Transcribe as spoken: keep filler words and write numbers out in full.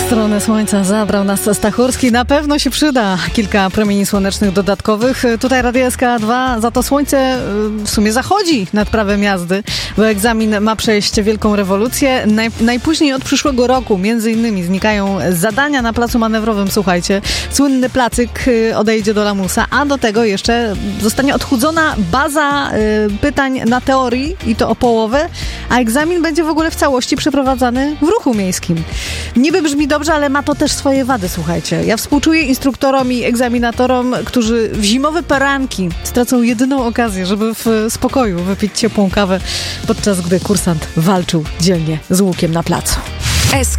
stronę słońca zabrał nas Stachurski. Na pewno się przyda kilka promieni słonecznych dodatkowych. Tutaj Radio S K dwa, za to słońce w sumie zachodzi nad prawem jazdy, bo egzamin ma przejść wielką rewolucję. Naj, najpóźniej od przyszłego roku między innymi znikają zadania na placu manewrowym. Słuchajcie, słynny placyk odejdzie do lamusa, a do tego jeszcze zostanie odchudzona baza y, pytań na teorii i to o połowę, a egzamin będzie w ogóle w całości przeprowadzany w ruchu miejskim. Niby brzmi dobrze, ale ma to też swoje wady, słuchajcie. Ja współczuję instruktorom i egzaminatorom, którzy w zimowe poranki stracą jedyną okazję, żeby w spokoju wypić ciepłą kawę, podczas gdy kursant walczył dzielnie z łukiem na placu.